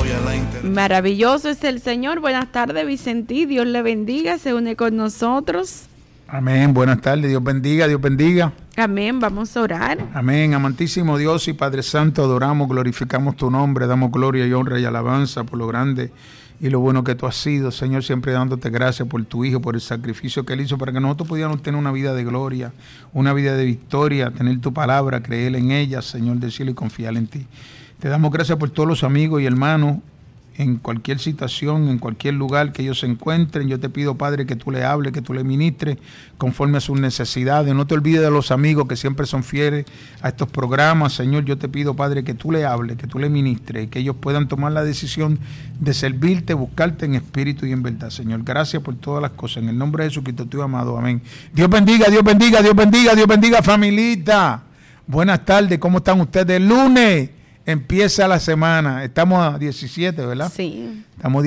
voy a la internet. Maravilloso es el Señor. Buenas tardes, Vicentí. Dios le bendiga. Se une con nosotros. Amén. Buenas tardes. Dios bendiga, Dios bendiga. Amén. Vamos a orar. Amén. Amantísimo Dios y Padre Santo, adoramos, glorificamos tu nombre, damos gloria y honra y alabanza por lo grande y lo bueno que tú has sido, Señor, siempre dándote gracias por tu Hijo, por el sacrificio que Él hizo para que nosotros pudiéramos tener una vida de gloria, una vida de victoria, tener tu palabra, creer en ella, Señor del cielo, y confiar en ti. Te damos gracias por todos los amigos y hermanos en cualquier situación, en cualquier lugar que ellos se encuentren. Yo te pido, Padre, que tú le hables, que tú le ministres conforme a sus necesidades. No te olvides de los amigos que siempre son fieles a estos programas. Señor, yo te pido, Padre, que tú le hables, que tú le ministres y que ellos puedan tomar la decisión de servirte, buscarte en espíritu y en verdad. Señor, gracias por todas las cosas. En el nombre de Jesucristo, tu amado. Amén. Dios bendiga, Dios bendiga, Dios bendiga, Dios bendiga, familita. Buenas tardes, ¿cómo están ustedes? Lunes empieza la semana, estamos a 17, ¿verdad? Sí. Estamos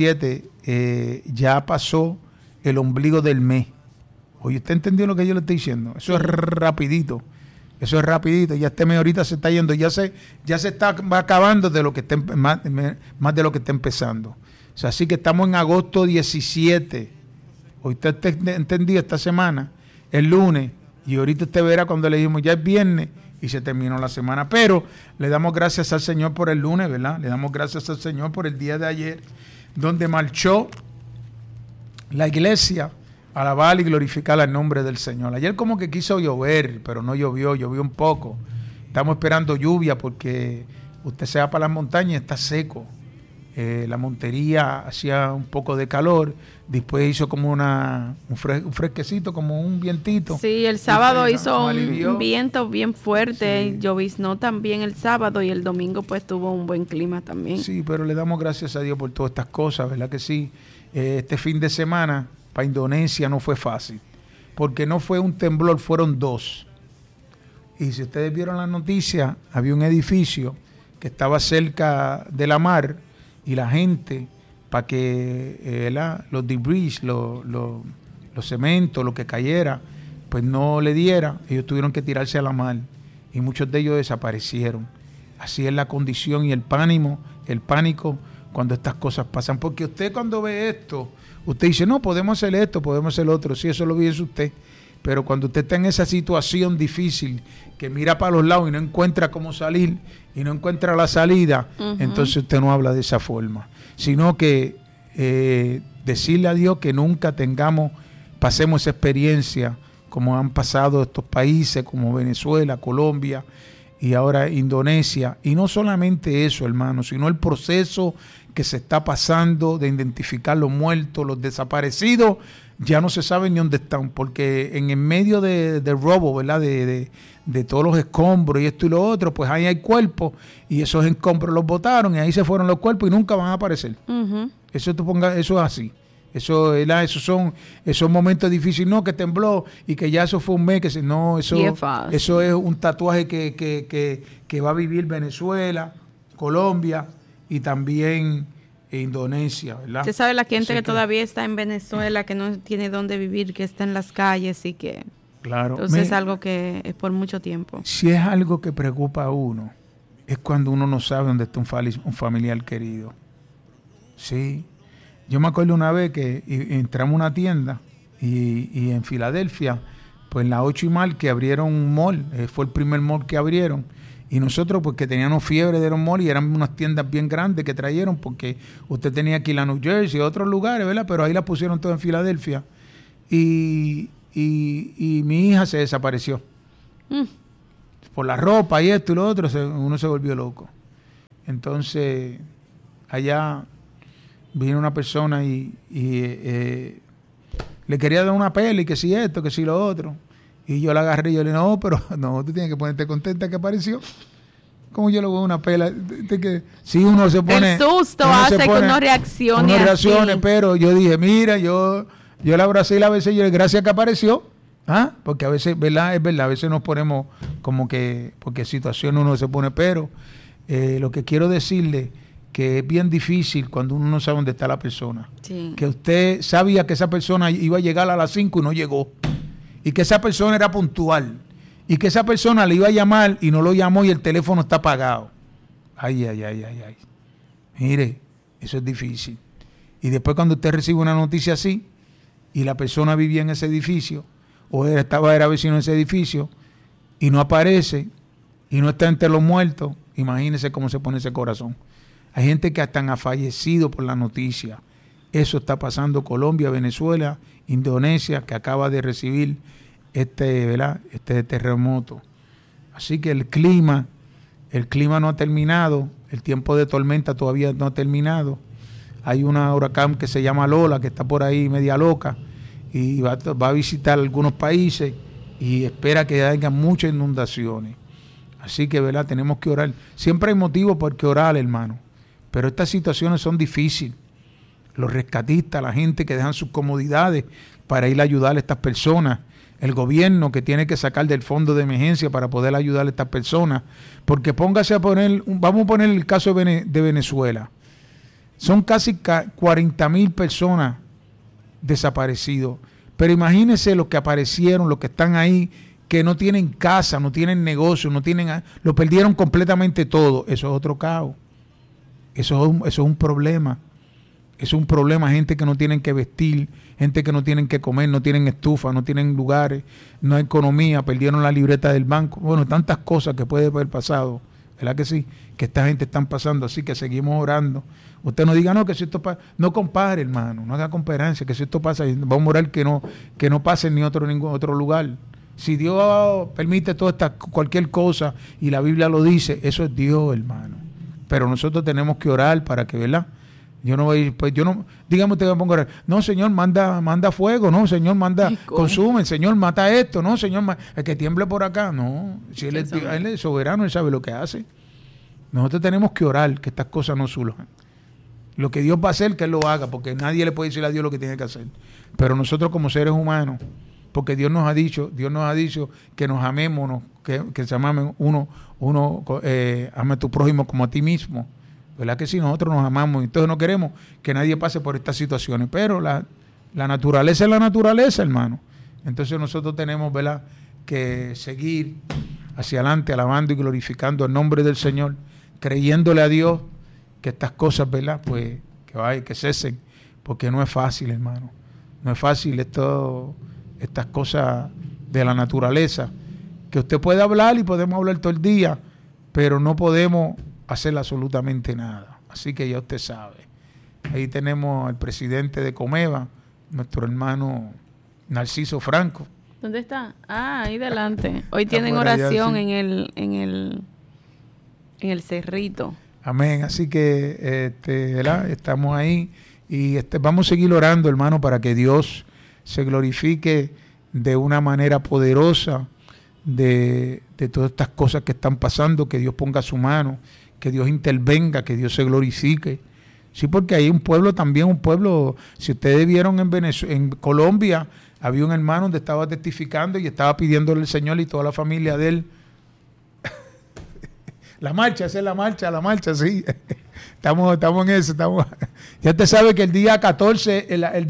17, ya pasó el ombligo del mes. Oye, ¿usted entendió lo que yo le estoy diciendo? Eso es rapidito, ya este mes ahorita se está yendo, ya se va acabando de lo que está, más de lo que está empezando. O sea, así que estamos en agosto 17, hoy usted entendió esta semana, el lunes, y ahorita usted verá cuando le dijimos ya es viernes, y se terminó la semana, pero le damos gracias al Señor por el lunes, ¿verdad? Le damos gracias al Señor por el día de ayer, donde marchó la iglesia a alabar y glorificar el nombre del Señor. Ayer como que quiso llover, pero no llovió un poco. Estamos esperando lluvia porque usted se va para las montañas y está seco. La montería hacía un poco de calor, después hizo como un fresquecito, como un vientito. Sí, el sábado hizo un viento bien fuerte, sí. Lloviznó también el sábado y el domingo pues tuvo un buen clima también. Sí, pero le damos gracias a Dios por todas estas cosas, ¿verdad que sí? Este fin de semana para Indonesia no fue fácil, porque no fue un temblor, fueron dos. Y si ustedes vieron la noticia, había un edificio que estaba cerca de la mar, y la gente, para que los debris, los cementos, lo que cayera, pues no le diera, ellos tuvieron que tirarse a la mar y muchos de ellos desaparecieron. Así es la condición y el pánico cuando estas cosas pasan. Porque usted cuando ve esto, usted dice, no, podemos hacer esto, podemos hacer lo otro, sí, eso lo dice usted. Pero cuando usted está en esa situación difícil, que mira para los lados y no encuentra cómo salir, y no encuentra la salida, entonces usted no habla de esa forma. Sino que decirle a Dios que nunca pasemos esa experiencia como han pasado estos países, como Venezuela, Colombia y ahora Indonesia. Y no solamente eso, hermano, sino el proceso que se está pasando de identificar los muertos, los desaparecidos, ya no se sabe ni dónde están, porque en el medio de robo, ¿verdad? De todos los escombros y esto y lo otro, pues ahí hay cuerpos y esos escombros los botaron y ahí se fueron los cuerpos y nunca van a aparecer. Eso es así. Esos son momentos difíciles, no que tembló y que ya eso fue un mes, eso es un tatuaje que va a vivir Venezuela, Colombia y también Indonesia, ¿verdad? Usted sabe la gente que todavía está en Venezuela, que no tiene dónde vivir, que está en las calles y que... Claro. Entonces es algo que es por mucho tiempo. Si es algo que preocupa a uno, es cuando uno no sabe dónde está un familiar querido. Sí. Yo me acuerdo una vez que entramos a una tienda y en Filadelfia, pues en la 8 y Market abrieron un mall, fue el primer mall que abrieron. Y nosotros, pues que teníamos fiebre de los malls y eran unas tiendas bien grandes que trajeron, porque usted tenía aquí la New Jersey y otros lugares, ¿verdad? Pero ahí la pusieron todas en Filadelfia. Y mi hija se desapareció. Por la ropa y esto y lo otro, uno se volvió loco. Entonces, allá vino una persona y le quería dar una pela y que si esto, que si lo otro. Y yo la agarré y yo le dije, no, tú tienes que ponerte contenta que apareció. Como yo le voy a una pela. Si uno se pone... El susto hace que uno reaccione. Pero yo dije, mira, yo la abracé y la besé y yo le dije, gracias que apareció. Porque a veces, ¿verdad? Es verdad, a veces nos ponemos como que, porque situación uno se pone, pero lo que quiero decirle que es bien difícil cuando uno no sabe dónde está la persona. Sí. Que usted sabía que esa persona iba a llegar a las 5 y no llegó. Y que esa persona era puntual. Y que esa persona le iba a llamar y no lo llamó y el teléfono está apagado. Ay. Mire, eso es difícil. Y después cuando usted recibe una noticia así, y la persona vivía en ese edificio, o era vecino de ese edificio, y no aparece, y no está entre los muertos, imagínese cómo se pone ese corazón. Hay gente que hasta ha fallecido por la noticia. Eso está pasando en Colombia, Venezuela, Indonesia, que acaba de recibir este terremoto. Así que el clima no ha terminado, el tiempo de tormenta todavía no ha terminado. Hay una huracán que se llama Lola, que está por ahí media loca, y va a visitar algunos países y espera que haya muchas inundaciones. Así que, ¿verdad? Tenemos que orar. Siempre hay motivo por qué orar, hermano. Pero estas situaciones son difíciles. Los rescatistas, la gente que dejan sus comodidades para ir a ayudar a estas personas. El gobierno que tiene que sacar del fondo de emergencia para poder ayudar a estas personas. Porque póngase a poner, vamos a poner el caso de Venezuela. Son casi 40,000 personas desaparecidos. Pero imagínense los que aparecieron, los que están ahí, que no tienen casa, no tienen negocio, lo perdieron completamente todo. Eso es otro caos. Eso es un problema. Es un problema, gente que no tienen que vestir, gente que no tienen que comer, no tienen estufa, no tienen lugares, no hay economía, perdieron la libreta del banco. Bueno, tantas cosas que puede haber pasado, ¿verdad que sí? Que esta gente están pasando, así que seguimos orando. Usted no diga, no, que si esto pasa, no compare, hermano, no haga comparancia, que si esto pasa, vamos a orar que no pase en ningún otro lugar. Si Dios permite cualquier cosa y la Biblia lo dice, eso es Dios, hermano. Pero nosotros tenemos que orar para que, ¿verdad? Dígame usted, me pongo a orar. No, Señor, manda fuego. No, Señor, consume. Señor, mata esto. No, Señor, el que tiemble por acá. No, si él es soberano, Él sabe lo que hace. Nosotros tenemos que orar que estas cosas no surjan. Lo que Dios va a hacer, que Él lo haga, porque nadie le puede decir a Dios lo que tiene que hacer. Pero nosotros como seres humanos, porque Dios nos ha dicho que nos amemos, que se amen ama a tu prójimo como a ti mismo. ¿Verdad que sí? Nosotros nos amamos, entonces no queremos que nadie pase por estas situaciones, pero la naturaleza es la naturaleza, hermano. Entonces nosotros tenemos, ¿verdad?, que seguir hacia adelante, alabando y glorificando el nombre del Señor, creyéndole a Dios que estas cosas, ¿verdad?, pues que cesen, porque no es fácil, hermano. No es fácil estas cosas de la naturaleza, que usted puede hablar y podemos hablar todo el día, pero no podemos hacer absolutamente nada. Así que ya usted sabe. Ahí tenemos al presidente de Comeva, nuestro hermano Narciso Franco. ¿Dónde está? Ahí delante. Hoy tienen oración allá, sí, en el cerrito. Amén. Así que ¿verdad?, estamos ahí y vamos a seguir orando, hermano, para que Dios se glorifique de una manera poderosa de todas estas cosas que están pasando, que Dios ponga su mano, que Dios intervenga, que Dios se glorifique. Sí, porque hay un pueblo, si ustedes vieron en Colombia, había un hermano donde estaba testificando y estaba pidiéndole al Señor y toda la familia de él. La marcha, sí. Estamos en eso. Ya usted sabe que el día 14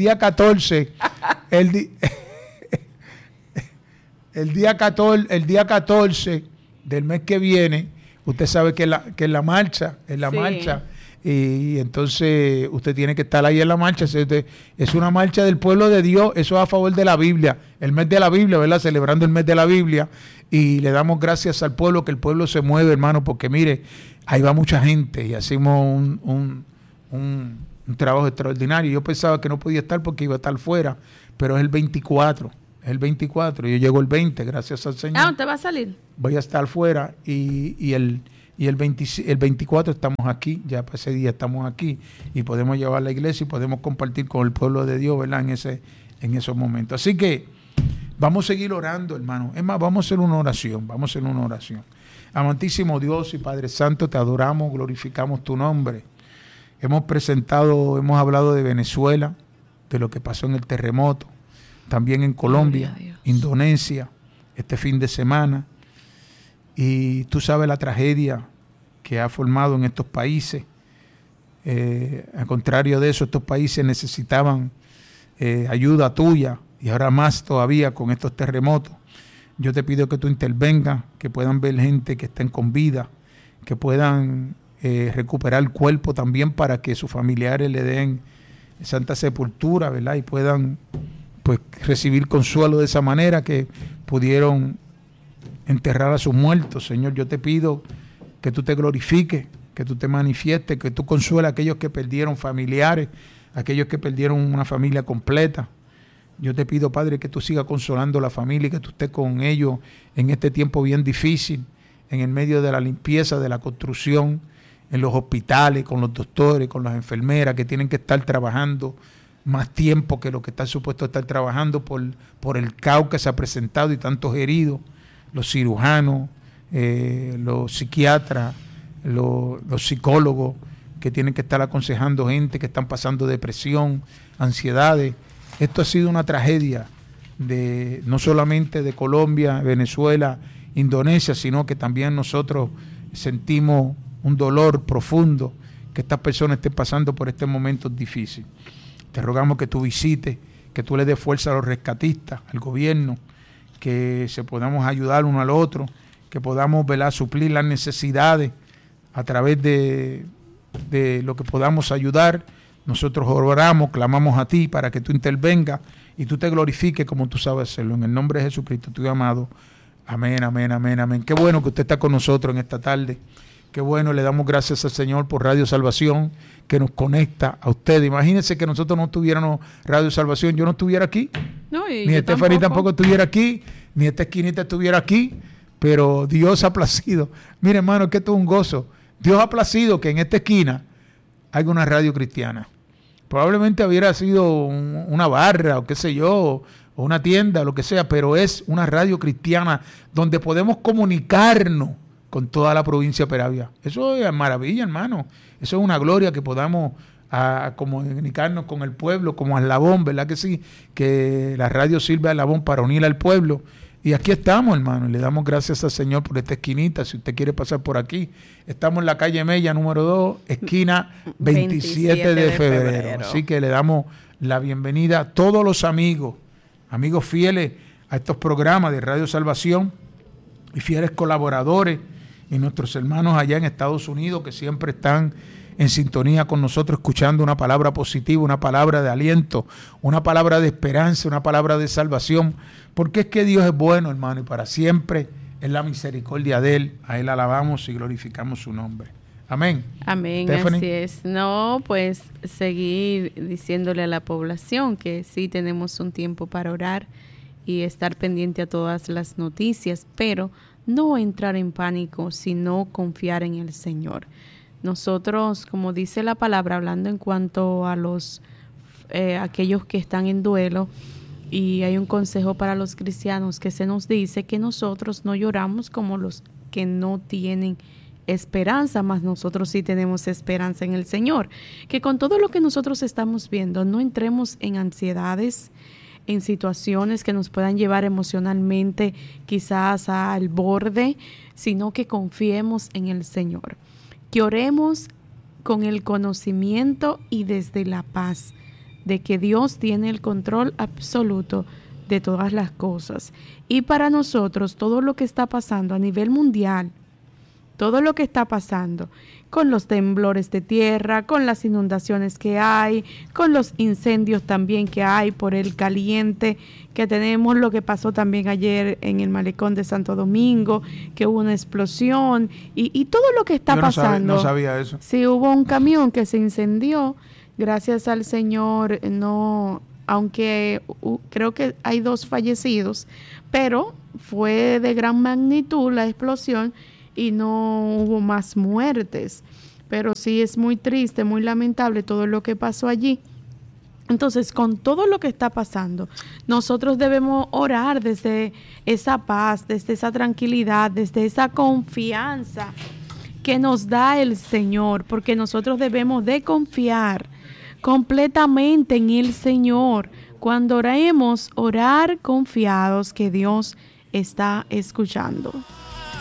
del mes que viene, usted sabe que es la marcha, y entonces usted tiene que estar ahí en la marcha. Es una marcha del pueblo de Dios, eso es a favor de la Biblia, el mes de la Biblia, ¿verdad?, celebrando el mes de la Biblia, y le damos gracias al pueblo, que el pueblo se mueve, hermano, porque mire, ahí va mucha gente y hacemos un trabajo extraordinario. Yo pensaba que no podía estar porque iba a estar fuera, pero es el 24, yo llego el 20, gracias al Señor. ¿Usted va a salir? Voy a estar fuera y el 24 estamos aquí, ya para ese día estamos aquí y podemos llevar a la iglesia y podemos compartir con el pueblo de Dios, ¿verdad?, en esos momentos. Así que vamos a seguir orando, hermano. Es más, vamos a hacer una oración. Amantísimo Dios y Padre Santo, te adoramos, glorificamos tu nombre. Hemos hablado de Venezuela, de lo que pasó en el terremoto, también en Colombia, Indonesia, este fin de semana. Y tú sabes la tragedia que ha formado en estos países. Al contrario de eso, estos países necesitaban ayuda tuya, y ahora más todavía con estos terremotos. Yo te pido que tú intervengas, que puedan ver gente que estén con vida, que puedan recuperar el cuerpo también para que sus familiares le den santa sepultura, ¿verdad? Y puedan pues recibir consuelo de esa manera, que pudieron enterrar a sus muertos. Señor, yo te pido que tú te glorifiques, que tú te manifiestes, que tú consueles a aquellos que perdieron familiares, aquellos que perdieron una familia completa. Yo te pido, Padre, que tú sigas consolando a la familia y que tú estés con ellos en este tiempo bien difícil, en el medio de la limpieza, de la construcción, en los hospitales, con los doctores, con las enfermeras que tienen que estar trabajando más tiempo que lo que está supuesto estar trabajando por el caos que se ha presentado y tantos heridos, los cirujanos, los psiquiatras, los psicólogos que tienen que estar aconsejando gente que están pasando depresión, ansiedades. Esto ha sido una tragedia no solamente de Colombia, Venezuela, Indonesia, sino que también nosotros sentimos un dolor profundo que estas personas estén pasando por este momento difícil. Te rogamos que tú visites, que tú le des fuerza a los rescatistas, al gobierno, que se podamos ayudar uno al otro, que podamos, ¿verdad?, suplir las necesidades a través de lo que podamos ayudar. Nosotros oramos, clamamos a ti para que tú intervengas y tú te glorifiques como tú sabes hacerlo. En el nombre de Jesucristo, tu amado. Amén, amén, amén, amén. Qué bueno que usted está con nosotros en esta tarde. Qué bueno, le damos gracias al Señor por Radio Salvación, que nos conecta a ustedes. Imagínense que nosotros no tuviéramos Radio Salvación, yo no estuviera aquí, no, ni Estefanía tampoco estuviera aquí, ni esta esquinita estuviera aquí, pero Dios ha placido. Mire, hermano, que esto es un gozo. Dios ha placido que en esta esquina haya una radio cristiana. Probablemente hubiera sido una barra o qué sé yo, o una tienda, lo que sea, pero es una radio cristiana donde podemos comunicarnos con toda la provincia de Peravia. Eso es maravilla, hermano. Eso es una gloria que podamos comunicarnos con el pueblo, como eslabón, ¿verdad que sí? Que la radio sirve a eslabón para unir al pueblo. Y aquí estamos, hermano, y le damos gracias al Señor por esta esquinita. Si usted quiere pasar por aquí, estamos en la calle Mella, número 2, esquina 27 de febrero. Así que le damos la bienvenida a todos los amigos fieles a estos programas de Radio Salvación y fieles colaboradores, y nuestros hermanos allá en Estados Unidos que siempre están en sintonía con nosotros, escuchando una palabra positiva, una palabra de aliento, una palabra de esperanza, una palabra de salvación, porque es que Dios es bueno, hermano, y para siempre es la misericordia de Él. A Él alabamos y glorificamos su nombre. Amén. Amén, Stephanie. así es. No, pues seguir diciéndole a la población que sí tenemos un tiempo para orar y estar pendiente a todas las noticias, pero no entrar en pánico, sino confiar en el Señor. Nosotros, como dice la palabra, hablando en cuanto a aquellos que están en duelo, y hay un consejo para los cristianos que se nos dice que nosotros no lloramos como los que no tienen esperanza, mas nosotros sí tenemos esperanza en el Señor. Que con todo lo que nosotros estamos viendo, no entremos en ansiedades, en situaciones que nos puedan llevar emocionalmente quizás al borde, sino que confiemos en el Señor. Que oremos con el conocimiento y desde la paz de que Dios tiene el control absoluto de todas las cosas. Y para nosotros, todo lo que está pasando a nivel mundial, todo lo que está pasando con los temblores de tierra, con las inundaciones que hay, con los incendios también que hay por el caliente que tenemos, lo que pasó también ayer en el malecón de Santo Domingo, que hubo una explosión y todo lo que está pasando. No sabía eso. Sí, hubo un camión que se incendió, gracias al Señor, no, aunque creo que hay 2 fallecidos, pero fue de gran magnitud la explosión y no hubo más muertes, pero sí es muy triste, muy lamentable todo lo que pasó allí. Entonces, con todo lo que está pasando, nosotros debemos orar desde esa paz, desde esa tranquilidad, desde esa confianza que nos da el Señor, porque nosotros debemos de confiar completamente en el Señor. Cuando oremos, orar confiados que Dios está escuchando.